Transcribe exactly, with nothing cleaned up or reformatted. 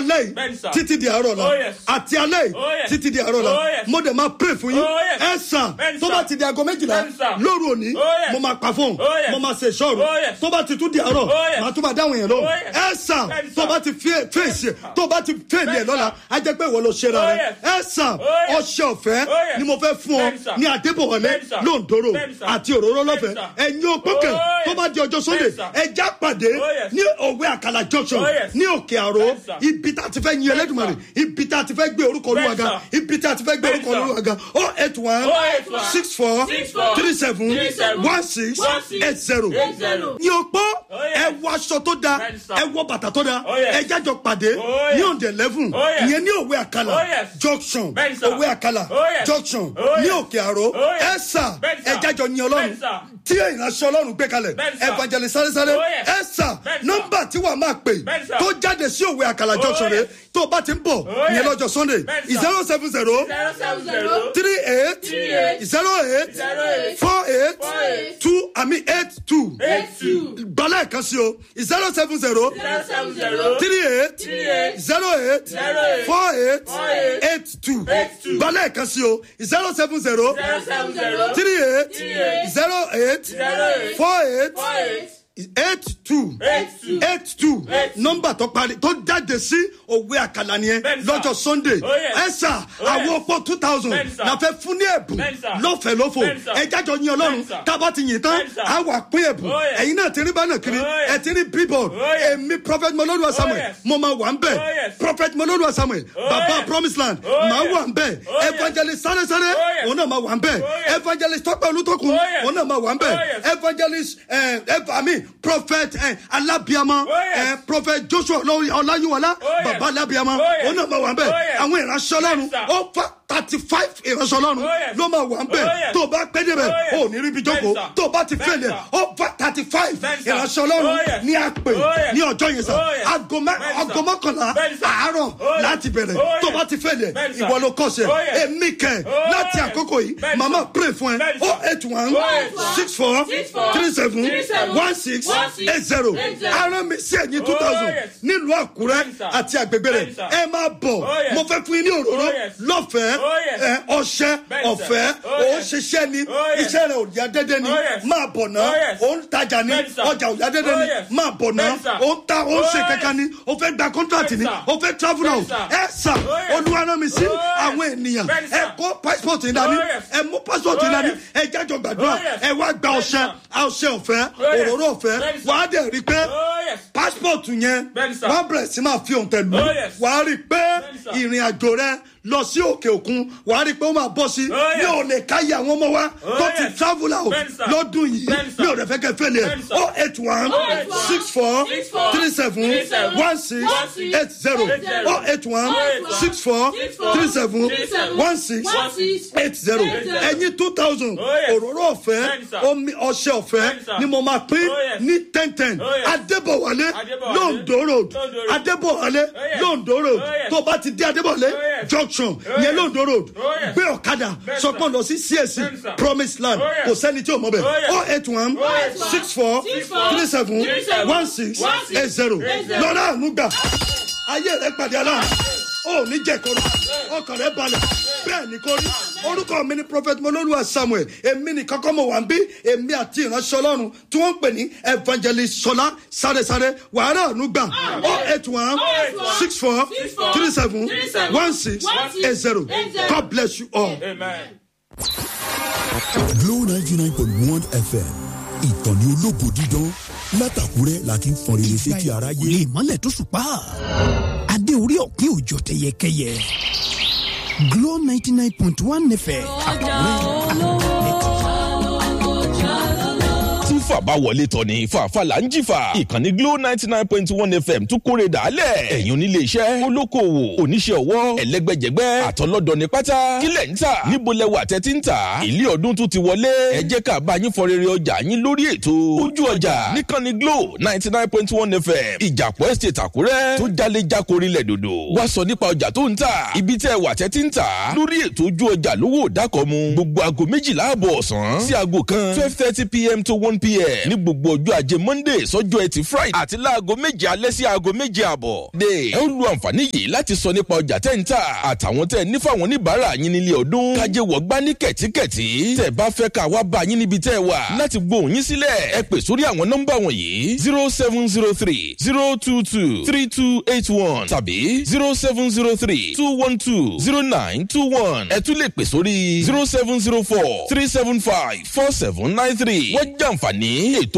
alẹ́ títí di àárọ̀ la àti alẹ́ títí di àárọ̀ la mo dẹ̀ máa pray fún yín ẹ sà tó bá ti di aago méjìlá lóru òní mo máa pa fóun mo máa ṣe ìṣọ́rù tó bá ti tún di àárọ̀ màá tún máa dáhùn yẹn lóhùn ẹ sà tó bá ti fèsì tó bá ti fèlì ẹ̀ lọ́la á jẹ́ pé ìwọ ló ṣe ra rẹ ẹ sà ọṣẹ ọ̀fẹ́ ni mo fẹ́ fún ọ ní Adébọ̀wálé lóńdòrò àti òróró lọ́fẹ̀ẹ́ ẹ̀yin òpókè tó bá di ọjọ́ Sunday ẹja pàdé ní òwe àkàlà junction ní òkè àró ibi tá a ti fẹ́ yin Ẹlẹ́dùmarè ibi tá a ti fẹ́ gbé orúkọ Olúwa ga ibi tá a ti fẹ́ gbé orúkọ Olúwa ga oh eight one six four three seven one six eight zero ní òpó ẹ wọ aṣọ tó da ẹ wọ bàtà tó da ẹ jájọ pàdé ní òǹdè eleven ìyẹn ní òwe àkàlà junction òwe àkàlà junction ní òkè àró ẹ sà ẹ jájọ yin Ọlọ́run tí ìránṣẹ́ Ọlọ́run gbé kalẹ̀ evangelist sáré-sáré ẹ sà nọ́mbà tí wàá máa pè tó jáde sí òwe àkàlà junction rẹ tó o bá ti ń bọ̀ ìyẹn lọ́jọ́ Sunday zero seven zero three eight zero eight four eight two àmì eight two balẹ̀ kan sí o zero seven zero three eight zero eight four eight eight two balẹ̀ kan sí o zero seven zero three eight zero eight four eight eight two eight two nọ́mbà tó parí tó jáde sí òwe àkàlà nìyẹn lọ́jọ́ Sunday ẹ sà àwọn ọ̀pọ̀ two thousand la fẹ́ fún ní ẹ̀bùn lọ́fẹ̀ẹ́ lófò ẹ jájọ yin Ọlọ́run tábà ti yìn tán á wà pín ẹ̀bùn ẹ̀yin náà ti rí bánà kiri ẹ ti rí billboard èmi prophet Mọ́lọ́lúwa Samuel mo máa wà ń bẹ̀ prophet Mọ́lọ́lúwa Samuel baba promise land máa wà ń bẹ̀ evangelist sáré-sáré òun náà máa wà ń bẹ̀ evangelist Tọ́pẹ́ Olútókun òun náà máa wà ń bẹ̀ evangelist ẹ̀ ẹ̀ àmì prophet eh, Alábíàmọ́ oh, yes. eh, prophet Joshua Ọláyíwọlá oh, baba Alábíàmọ́ ó náà máa wà ń bẹ̀ àwọn ìránṣẹ́ Ọlọ́run ó fa thirty five ìránṣẹ́ Ọlọ́run ló máa wà ń bẹ̀ tó o bá pẹ́ débẹ̀ ó ní ríbi jókòó tó o bá ti fẹ́lẹ̀ ó fa thirty five ìránṣẹ́ Ọlọ́run ní àpè ní ọjọ́ yẹn sá aago mọ́kànlá àárọ̀ láti bẹ̀rẹ̀ tó o bá ti fẹ́lẹ̀ ìwọ ló kọ́ sẹ̀ èmi kẹ̀ láti àkókò yìí màmá pray fún ẹ oh eight one six four three seven one six eight zero arán mi sí ẹ̀yìn two thousand nílùú Àkúrẹ́ àti àgbègbè rẹ̀ ẹ máa bọ̀ mo fẹ́ fún yín ní òróró lọ́fẹ̀ẹ́ ọṣẹ ọ̀fẹ́ òun ṣiṣẹ́ ni iṣẹ́ rẹ̀ ò yá dédé ni máa bọ̀ náà òun tajà ni ọjà ò yá dédé ni máa bọ̀ náà òun ta òun ṣe kankan ni ó fẹ́ gba contract ni ó fẹ́ travel out ẹ sà Olúwa rán mi sí àwọn ènìyàn ẹ kó passport yín dání ẹ mú passport yín dání ẹ jájọ gbàdúrà ẹ wá gba ọṣẹ ọṣẹ ọ̀fẹ́ òróró ọ̀fẹ́ wàá dẹ̀ rí pé passport yẹn wàá bẹ̀rẹ̀ sí máa fi òǹtẹ̀ lù wàá rí pé ìrìn àjò rẹ lọ sí òkè òkun wàá rí pé ó máa bọ́ sí mi ò lè káyé àwọn ọmọ wa tó ti travel out lọ́dún yìí mi ò rẹ̀ fẹ́ kẹ́ fẹ́lẹ̀ oh eight one six four three seven one six eight zero oh eight one six four three seven one six eight zero ẹ̀yin two thousand òróró ọ̀fẹ́ omi ọṣẹ ọ̀fẹ́ ni mo máa pín ní ten ten Adébọ̀wálé Lóńdó road Adébọ̀wálé Lóńdó road tó bá ti dé Adébọ̀wálé junction yẹn Lóńdó road gbé ọ̀kadà sọpọ̀ lọ sí C S C promise land kò sẹ́ni tí o mọ̀ bẹ́ẹ̀ oh eight one six four three seven one six eight zero lọ́dọ̀ àánúgbà ayé rẹ̀ pàdé aláàánú ó ní jẹ́ kọ́rọ́ ọkàn rẹ̀ balẹ̀ bẹ́ẹ̀ ni kò rí orúkọ mi ni prophet Mọ́lọ́lúwa Samuel èmi ni kọ́kọ́ mọ̀ wá ń bí èmi àti ìránṣẹ́ Ọlọ́run tí wọ́n ń pè ní evangelist Ṣọlá sáré-sáré wàhálà àánúgbà oh eight one six four three seven one six eight zero God bless you all. Amen. Glow ninety nine point one F M ìkànnì ológo dídán látàkúrẹ́ láti ń fọn rere sétí aráyé. lè mọ́lẹ̀ tó ṣùpá adé orí ọ̀kín òjò tẹyẹkẹyẹ Glow ninety nine point one F M àkàkúrẹ́. fà bá wọlé tọ̀ ní fàáfà là ń jìfà ìkànnì Glow ninety nine point one F M tún kórè dàálẹ̀ ẹ̀yin onílé iṣẹ́ olókoòwò oníṣẹ́ ọwọ́ ẹlẹ́gbẹ́jẹgbẹ́ àtọlọ́dọ̀ ní pátá kílẹ̀ ń tà níbo lẹwà tẹ́tí ń tà ilé ọdún tún ti wọlé ẹ jẹ́ ká bá yín fọ rere ọjà yín lórí ètò ojú ọjà níkànnì Glow ninety nine point one F M ìjàpọ̀ estate Àkúrẹ́ tó jalè jákòrí lẹ̀ dòdò wá sọ nípa ọjà tó ń tà ibi tẹ́ wà tẹ́tí ń tà lórí ètò ojú ọjà lówó dákọ̀mu gbogbo aago méjìlá àbọ̀ ọ̀sán sí aago kan twelve thirty p m to one p m kalẹ̀ ní gbogbo ọjọ́ ajé monday sọ́jọ́ ẹtì friday àti láago méje alẹ́ sí aago méje àbọ̀. de ẹ ó lu àǹfààní yìí láti sọ nípa ọjà tẹ́ ń tà àtàwọn tẹ́ ní fáwọn oníbàárà yín nílé ọdún. kájé wọ̀gbá ní kẹ̀tíkẹ̀tí. tẹ́ bá fẹ́ ká wá bá yín níbi tẹ́ wà láti gbóhùn yín sílẹ̀ ẹ pè sórí àwọn nọ́mbà wọ̀nyí zero seven zero three zero two two three two eight one tàbí zero seven zero three two one two zero nine two one. ẹ tún lè pè sórí zero seven zero four three seven five four seven nine three. wọ́n jàǹfààní ètò